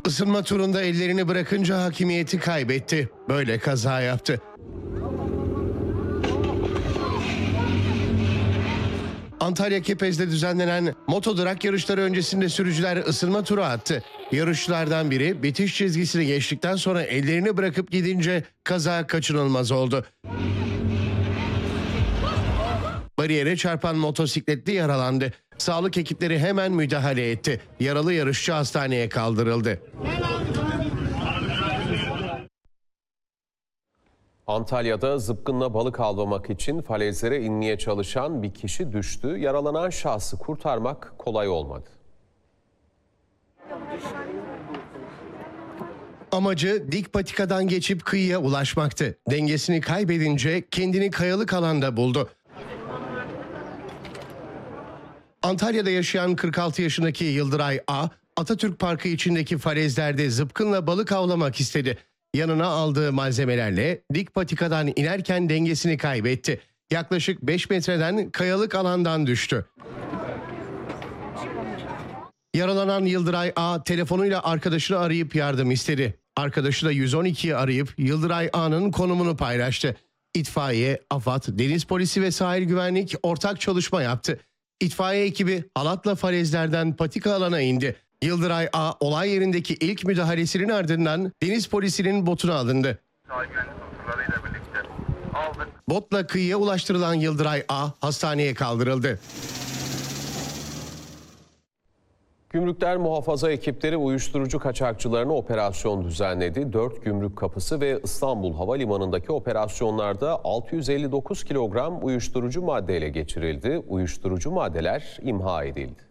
Isınma turunda ellerini bırakınca hakimiyeti kaybetti. Böyle kaza yaptı. Antalya Kepez'de düzenlenen Motodrag yarışları öncesinde sürücüler ısınma turu attı. Yarışçılardan biri bitiş çizgisini geçtikten sonra ellerini bırakıp gidince kaza kaçınılmaz oldu. Bariyere çarpan motosikletli yaralandı. Sağlık ekipleri hemen müdahale etti. Yaralı yarışçı hastaneye kaldırıldı. Antalya'da zıpkınla balık avlamak için falezlere inmeye çalışan bir kişi düştü. Yaralanan şahsı kurtarmak kolay olmadı. Amacı dik patikadan geçip kıyıya ulaşmaktı. Dengesini kaybedince kendini kayalık alanda buldu. Antalya'da yaşayan 46 yaşındaki Yıldıray A, Atatürk Parkı içindeki falezlerde zıpkınla balık avlamak istedi. Yanına aldığı malzemelerle dik patikadan inerken dengesini kaybetti. Yaklaşık 5 metreden kayalık alandan düştü. Yaralanan Yıldıray A telefonuyla arkadaşını arayıp yardım istedi. Arkadaşı da 112'yi arayıp Yıldıray A'nın konumunu paylaştı. İtfaiye, AFAD, Deniz Polisi ve Sahil Güvenlik ortak çalışma yaptı. İtfaiye ekibi halatla falezlerden patika alana indi. Yıldıray A olay yerindeki ilk müdahalesinin ardından Deniz Polisi'nin botuna alındı. Botla kıyıya ulaştırılan Yıldıray A hastaneye kaldırıldı. Gümrükler muhafaza ekipleri uyuşturucu kaçakçılarına operasyon düzenledi. 4 gümrük kapısı ve İstanbul Havalimanı'ndaki operasyonlarda 659 kilogram uyuşturucu maddeyle geçirildi. Uyuşturucu maddeler imha edildi.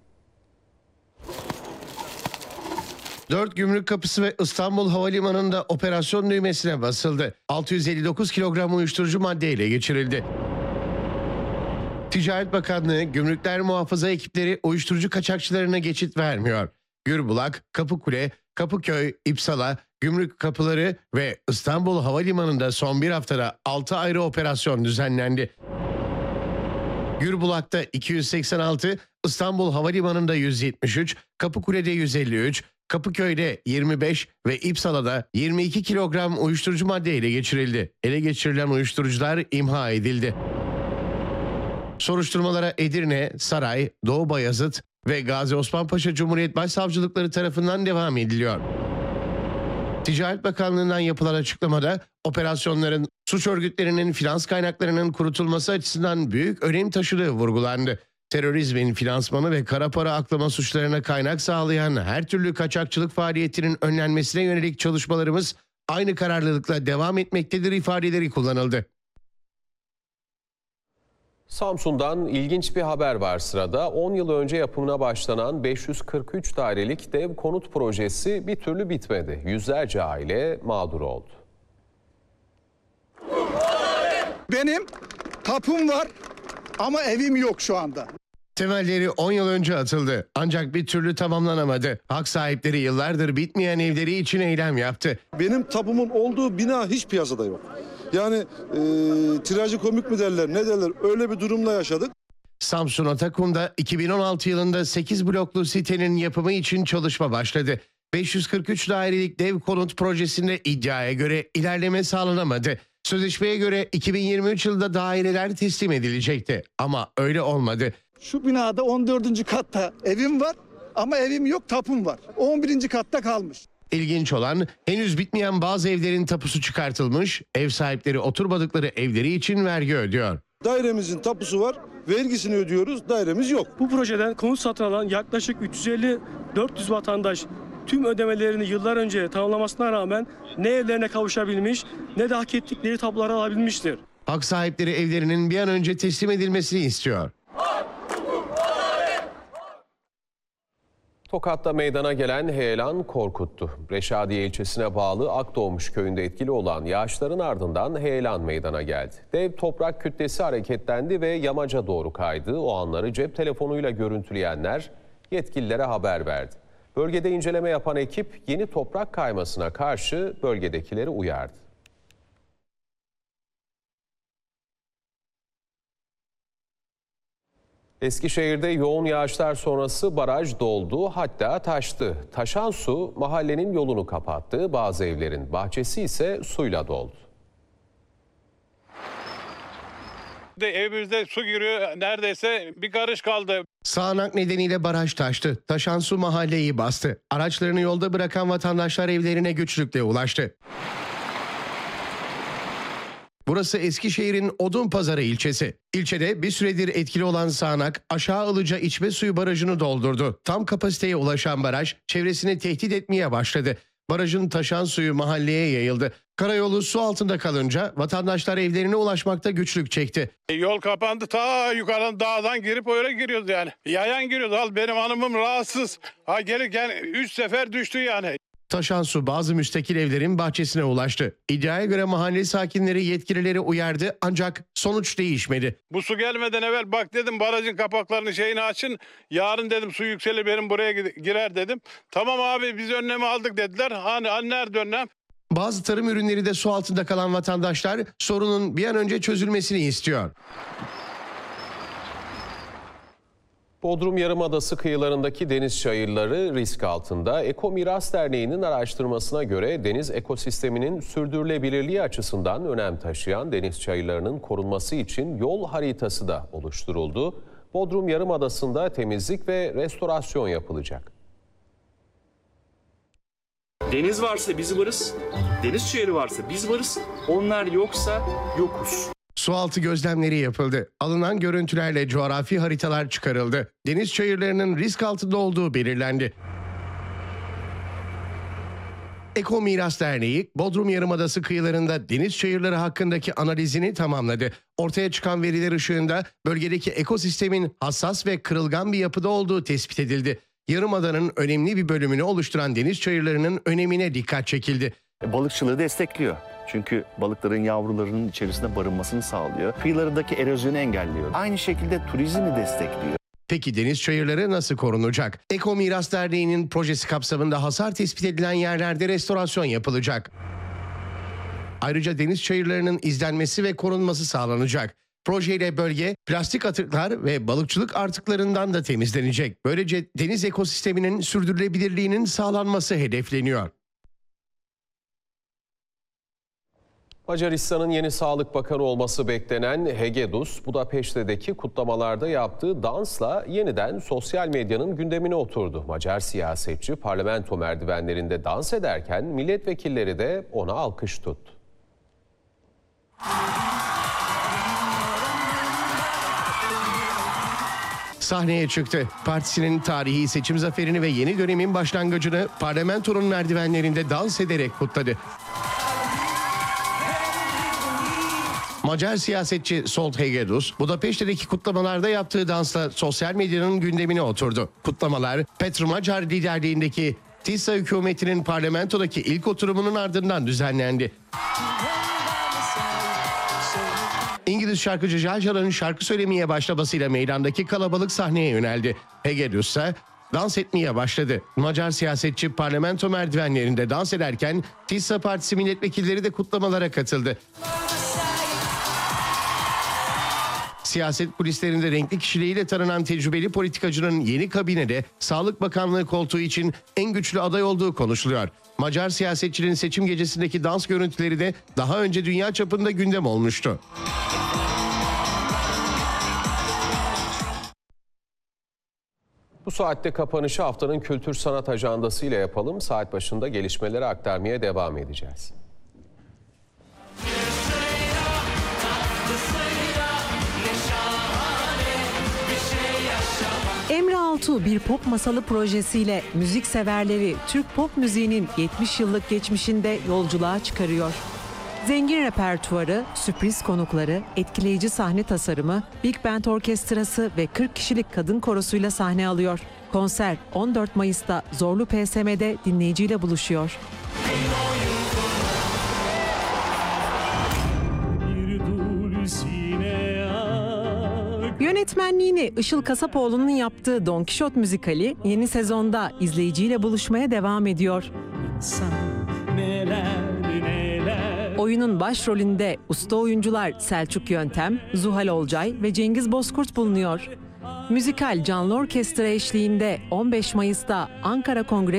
4 gümrük kapısı ve İstanbul Havalimanı'nda operasyon düğmesine basıldı. 659 kilogram uyuşturucu maddeyle geçirildi. Ticaret Bakanlığı, Gümrükler Muhafaza ekipleri uyuşturucu kaçakçılarına geçit vermiyor. Gürbulak, Kapıkule, Kapıköy, İpsala, gümrük kapıları ve İstanbul Havalimanı'nda son bir haftada 6 ayrı operasyon düzenlendi. Gürbulak'ta 286, İstanbul Havalimanı'nda 173, Kapıkule'de 153, Kapıköy'de 25 ve İpsala'da 22 kilogram uyuşturucu madde ele geçirildi. Ele geçirilen uyuşturucular imha edildi. Soruşturmalara Edirne, Saray, Doğu Bayazıt ve Gazi Osman Paşa Cumhuriyet Başsavcılıkları tarafından devam ediliyor. Ticaret Bakanlığı'ndan yapılan açıklamada operasyonların suç örgütlerinin finans kaynaklarının kurutulması açısından büyük önem taşıdığı vurgulandı. Terörizmin finansmanı ve kara para aklama suçlarına kaynak sağlayan her türlü kaçakçılık faaliyetinin önlenmesine yönelik çalışmalarımız aynı kararlılıkla devam etmektedir ifadeleri kullanıldı. Samsun'dan ilginç bir haber var sırada. 10 yıl önce yapımına başlanan 543 dairelik dev konut projesi bir türlü bitmedi. Yüzlerce aile mağdur oldu. Benim tapum var ama evim yok şu anda. Temelleri 10 yıl önce atıldı ancak bir türlü tamamlanamadı. Hak sahipleri yıllardır bitmeyen evleri için eylem yaptı. Benim tapumun olduğu bina hiç piyasada yok. Yani trajikomik mi derler ne derler öyle bir durumla yaşadık. Samsun Atakum'da 2016 yılında 8 bloklu sitenin yapımı için çalışma başladı. 543 dairelik dev konut projesinde iddiaya göre ilerleme sağlanamadı. Sözleşmeye göre 2023 yılında daireler teslim edilecekti ama öyle olmadı. Şu binada 14. katta evim var ama evim yok, tapum var. 11. katta kalmış. İlginç olan henüz bitmeyen bazı evlerin tapusu çıkartılmış, ev sahipleri oturmadıkları evleri için vergi ödüyor. Dairemizin tapusu var, vergisini ödüyoruz, dairemiz yok. Bu projeden konut satın alan yaklaşık 350-400 vatandaş tüm ödemelerini yıllar önce tamamlamasına rağmen ne evlerine kavuşabilmiş ne de hak ettikleri tapuları alabilmiştir. Hak sahipleri evlerinin bir an önce teslim edilmesini istiyor. Tokat'ta meydana gelen heyelan korkuttu. Reşadiye ilçesine bağlı Akdoğmuş köyünde etkili olan yağışların ardından heyelan meydana geldi. Dev toprak kütlesi hareketlendi ve yamaca doğru kaydı. O anları cep telefonuyla görüntüleyenler yetkililere haber verdi. Bölgede inceleme yapan ekip yeni toprak kaymasına karşı bölgedekileri uyardı. Eskişehir'de yoğun yağışlar sonrası baraj doldu, hatta taştı. Taşan su mahallenin yolunu kapattı, bazı evlerin bahçesi ise suyla doldu. Evimizde su giriyor, neredeyse bir karış kaldı. Sağanak nedeniyle baraj taştı. Taşan su mahalleyi bastı. Araçlarını yolda bırakan vatandaşlar evlerine güçlükle ulaştı. Burası Eskişehir'in Odunpazarı ilçesi. İlçede bir süredir etkili olan sağanak Aşağı Ilıca içme suyu barajını doldurdu. Tam kapasiteye ulaşan baraj çevresini tehdit etmeye başladı. Barajın taşan suyu mahalleye yayıldı. Karayolu su altında kalınca vatandaşlar evlerine ulaşmakta güçlük çekti. Yol kapandı, ta yukarıdan dağdan girip öyle giriyoruz yani. Yayan giriyoruz. Al benim hanımım rahatsız. Ha gelirken 3 sefer düştü yani. Taşan su bazı müstakil evlerin bahçesine ulaştı. İddiaya göre mahalle sakinleri yetkilileri uyardı ancak sonuç değişmedi. Bu su gelmeden evvel bak dedim, barajın kapaklarını şeyini açın. Yarın dedim su yükselir, benim buraya girer dedim. Tamam abi, biz önlemi aldık dediler. Hani nerede önlem? Bazı tarım ürünleri de su altında kalan vatandaşlar sorunun bir an önce çözülmesini istiyor. Bodrum Yarımadası kıyılarındaki deniz çayırları risk altında. Eko Miras Derneği'nin araştırmasına göre deniz ekosisteminin sürdürülebilirliği açısından önem taşıyan deniz çayırlarının korunması için yol haritası da oluşturuldu. Bodrum Yarımadası'nda temizlik ve restorasyon yapılacak. Deniz varsa biz varız, deniz çayırı varsa biz varız, onlar yoksa yokuz. Sualtı gözlemleri yapıldı. Alınan görüntülerle coğrafi haritalar çıkarıldı. Deniz çayırlarının risk altında olduğu belirlendi. Eko Miras Derneği, Bodrum Yarımadası kıyılarında deniz çayırları hakkındaki analizini tamamladı. Ortaya çıkan veriler ışığında bölgedeki ekosistemin hassas ve kırılgan bir yapıda olduğu tespit edildi. Yarımadanın önemli bir bölümünü oluşturan deniz çayırlarının önemine dikkat çekildi. Balıkçılığı destekliyor. Çünkü balıkların yavrularının içerisinde barınmasını sağlıyor. Kıyılarındaki erozyonu engelliyor. Aynı şekilde turizmi destekliyor. Peki deniz çayırları nasıl korunacak? Eko Miras Derneği'nin projesi kapsamında hasar tespit edilen yerlerde restorasyon yapılacak. Ayrıca deniz çayırlarının izlenmesi ve korunması sağlanacak. Projeyle bölge plastik atıklar ve balıkçılık artıklarından da temizlenecek. Böylece deniz ekosisteminin sürdürülebilirliğinin sağlanması hedefleniyor. Macaristan'ın yeni Sağlık Bakanı olması beklenen Hegedus, Budapeşte'deki kutlamalarda yaptığı dansla yeniden sosyal medyanın gündemine oturdu. Macar siyasetçi parlamento merdivenlerinde dans ederken milletvekilleri de ona alkış tuttu. Sahneye çıktı. Partisinin tarihi seçim zaferini ve yeni dönemin başlangıcını parlamentonun merdivenlerinde dans ederek kutladı. Macar siyasetçi Zsolt Hegedus, Budapeşte'deki kutlamalarda yaptığı dansla sosyal medyanın gündemine oturdu. Kutlamalar, Petr Macar liderliğindeki TİSA hükümetinin parlamentodaki ilk oturumunun ardından düzenlendi. İngiliz şarkıcı Jaljala'nın şarkı söylemeye başlamasıyla meydandaki kalabalık sahneye yöneldi. Hegedus ise dans etmeye başladı. Macar siyasetçi parlamento merdivenlerinde dans ederken TİSA Partisi milletvekilleri de kutlamalara katıldı. Siyaset kulislerinde renkli kişiliğiyle tanınan tecrübeli politikacının yeni kabinede Sağlık Bakanlığı koltuğu için en güçlü aday olduğu konuşuluyor. Macar siyasetçinin seçim gecesindeki dans görüntüleri de daha önce dünya çapında gündem olmuştu. Bu saatte kapanışı haftanın kültür sanat ajandası ile yapalım. Saat başında gelişmeleri aktarmaya devam edeceğiz. Emre Altuğ bir pop masalı projesiyle müzik severleri Türk pop müziğinin 70 yıllık geçmişinde yolculuğa çıkarıyor. Zengin repertuarı, sürpriz konukları, etkileyici sahne tasarımı, Big Band orkestrası ve 40 kişilik kadın korosuyla sahne alıyor. Konser 14 Mayıs'ta Zorlu PSM'de dinleyiciyle buluşuyor. Yönetmenliğini Işıl Kasapoğlu'nun yaptığı Don Kişot müzikali yeni sezonda izleyiciyle buluşmaya devam ediyor. Oyunun başrolünde usta oyuncular Selçuk Yöntem, Zuhal Olcay ve Cengiz Bozkurt bulunuyor. Müzikal canlı orkestra eşliğinde 15 Mayıs'ta Ankara Kongre